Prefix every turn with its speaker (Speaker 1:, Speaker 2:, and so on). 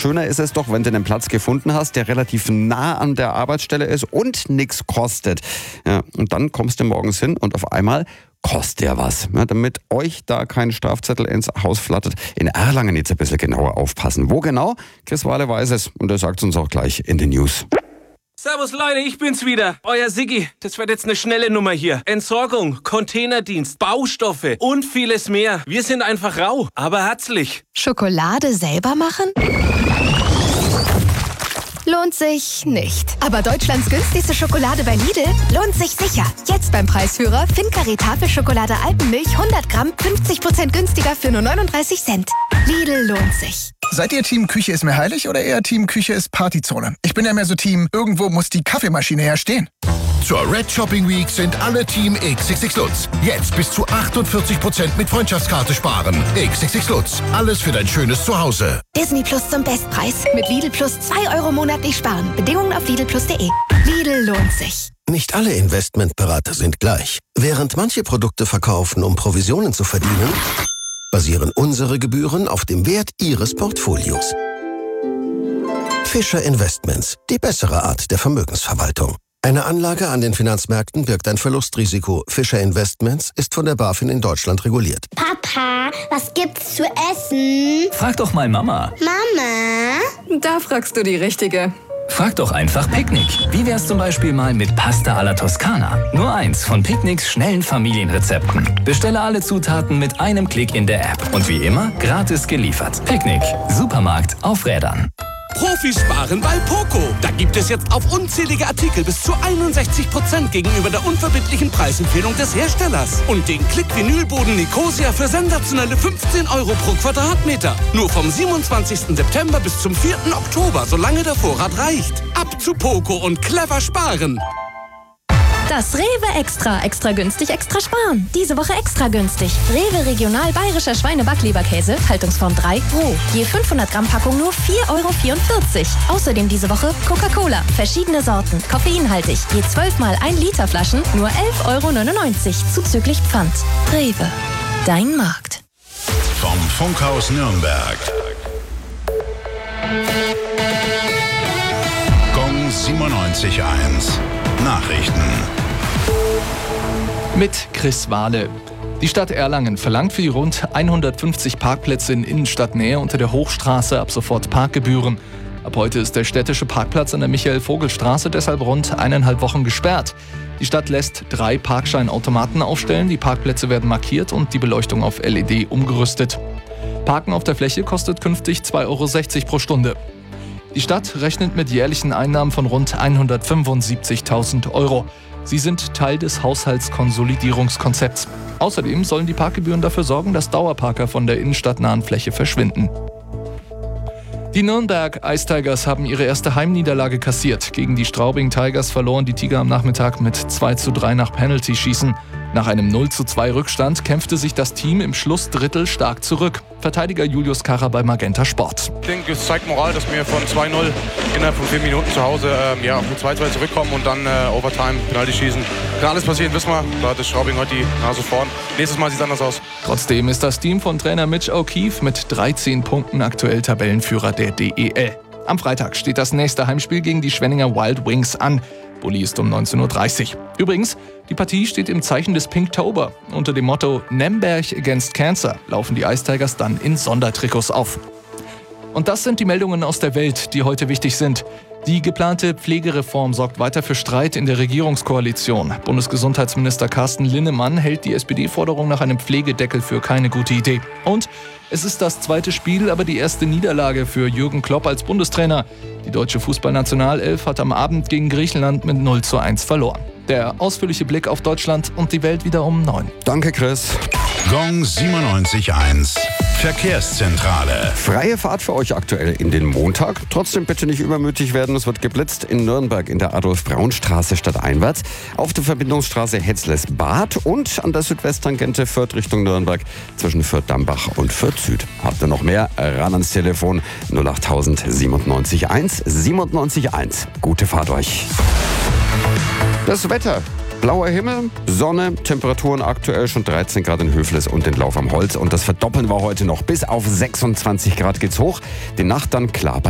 Speaker 1: schöner ist es doch, wenn du einen Platz gefunden hast, der relativ nah an der Arbeitsstelle ist und nichts kostet. Ja, und dann kommst du morgens hin und auf einmal kostet ja was. Ja, damit euch da kein Strafzettel ins Haus flattert, in Erlangen jetzt ein bisschen genauer aufpassen. Wo genau? Chris Wahle weiß es und er sagt es uns auch gleich in den News.
Speaker 2: Servus Leute, ich bin's wieder, euer Siggi. Das wird jetzt eine schnelle Nummer hier. Entsorgung, Containerdienst, Baustoffe und vieles mehr. Wir sind einfach rau, aber herzlich.
Speaker 3: Schokolade selber machen? Lohnt sich nicht. Aber Deutschlands günstigste Schokolade bei Lidl lohnt sich sicher. Jetzt beim Preisführer Fincari Tafelschokolade Alpenmilch 100 Gramm 50% günstiger für nur 39 Cent. Lidl lohnt sich.
Speaker 4: Seid ihr Team Küche ist mir heilig oder eher Team Küche ist Partyzone? Ich bin ja mehr so Team, irgendwo muss die Kaffeemaschine ja stehen.
Speaker 5: Zur Red Shopping Week sind alle Team XXX Lutz. Jetzt bis zu 48% mit Freundschaftskarte sparen. XXX Lutz. Alles für dein schönes Zuhause.
Speaker 3: Disney Plus zum Bestpreis. Mit Lidl Plus 2 € monatlich sparen. Bedingungen auf lidlplus.de. Lidl lohnt sich.
Speaker 5: Nicht alle Investmentberater sind gleich. Während manche Produkte verkaufen, um Provisionen zu verdienen, basieren unsere Gebühren auf dem Wert Ihres Portfolios. Fischer Investments. Die bessere Art der Vermögensverwaltung. Eine Anlage an den Finanzmärkten birgt ein Verlustrisiko. Fischer Investments ist von der BaFin in Deutschland reguliert.
Speaker 6: Papa, was gibt's zu essen?
Speaker 7: Frag doch mal Mama.
Speaker 6: Mama?
Speaker 8: Da fragst du die Richtige.
Speaker 7: Frag doch einfach Picknick. Wie wär's zum Beispiel mal mit Pasta alla Toskana? Nur eins von Picknicks schnellen Familienrezepten. Bestelle alle Zutaten mit einem Klick in der App. Und wie immer, gratis geliefert. Picknick. Supermarkt auf Rädern.
Speaker 2: Profis sparen bei Poco. Da gibt es jetzt auf unzählige Artikel bis zu 61% gegenüber der unverbindlichen Preisempfehlung des Herstellers. Und den Klick-Vinylboden Nicosia für sensationelle 15 € pro Quadratmeter. Nur vom 27. September bis zum 4. Oktober, solange der Vorrat reicht. Ab zu Poco und clever sparen.
Speaker 9: Das Rewe Extra. Extra günstig, extra sparen. Diese Woche extra günstig. Rewe Regional Bayerischer Schweine-Backleberkäse, Haltungsform 3, roh. Je 500 Gramm Packung nur 4,44 €. Außerdem diese Woche Coca-Cola. Verschiedene Sorten, koffeinhaltig. Je 12 mal 1 Liter Flaschen nur 11,99 € zuzüglich Pfand. Rewe. Dein Markt.
Speaker 10: Vom Funkhaus Nürnberg. Gong 97.1. Nachrichten.
Speaker 11: Mit Chris Wahle. Die Stadt Erlangen verlangt für die rund 150 Parkplätze in Innenstadtnähe unter der Hochstraße ab sofort Parkgebühren. Ab heute ist der städtische Parkplatz an der Michael-Vogel-Straße deshalb rund 1,5 Wochen gesperrt. Die Stadt lässt 3 Parkscheinautomaten aufstellen, die Parkplätze werden markiert und die Beleuchtung auf LED umgerüstet. Parken auf der Fläche kostet künftig 2,60 € pro Stunde. Die Stadt rechnet mit jährlichen Einnahmen von rund 175.000 €. Sie sind Teil des Haushaltskonsolidierungskonzepts. Außerdem sollen die Parkgebühren dafür sorgen, dass Dauerparker von der innenstadtnahen Fläche verschwinden. Die Nürnberg Ice Tigers haben ihre erste Heimniederlage kassiert. Gegen die Straubing Tigers verloren die Tiger am Nachmittag mit 2:3 nach Penalty-Schießen. Nach einem 0:2 Rückstand kämpfte sich das Team im Schlussdrittel stark zurück. Verteidiger Julius Karrer bei Magenta Sport.
Speaker 12: Ich denke, es zeigt Moral, dass wir von 2:0 innerhalb von 4 Minuten zu Hause auf eine 2:2 zurückkommen und dann Overtime, Penalty schießen. Kann alles passieren, wissen wir. Da hat das Straubing heute die Nase vorn. Nächstes Mal sieht es anders aus.
Speaker 11: Trotzdem ist das Team von Trainer Mitch O'Keefe mit 13 Punkten aktuell Tabellenführer der DEL. Am Freitag steht das nächste Heimspiel gegen die Schwenninger Wild Wings an. Bulli ist um 19:30 Uhr. Übrigens, die Partie steht im Zeichen des Pinktober. Unter dem Motto Nemberg against Cancer laufen die Ice Tigers dann in Sondertrikots auf. Und das sind die Meldungen aus der Welt, die heute wichtig sind. Die geplante Pflegereform sorgt weiter für Streit in der Regierungskoalition. Bundesgesundheitsminister Carsten Linnemann hält die SPD-Forderung nach einem Pflegedeckel für keine gute Idee. Und es ist das zweite Spiel, aber die erste Niederlage für Jürgen Klopp als Bundestrainer. Die deutsche Fußballnationalelf hat am Abend gegen Griechenland mit 0:1 verloren. Der ausführliche Blick auf Deutschland und die Welt wieder um 9.
Speaker 1: Danke, Chris.
Speaker 10: Gong 97.1. Verkehrszentrale.
Speaker 1: Freie Fahrt für euch aktuell in den Montag. Trotzdem bitte nicht übermütig werden. Es wird geblitzt in Nürnberg in der Adolf-Braun-Straße stadteinwärts, auf der Verbindungsstraße Hetzles-Bad und an der Südwesttangente Fürth Richtung Nürnberg zwischen Fürth-Dambach und Fürth-Süd. Habt ihr noch mehr? Ran ans Telefon 08000 97.1 97.1. Gute Fahrt euch. Das Wetter. Blauer Himmel, Sonne, Temperaturen aktuell schon 13 Grad in Höfles und in Lauf am Holz. Und das verdoppeln wir heute noch. Bis auf 26 Grad geht's hoch. Die Nacht dann klar bei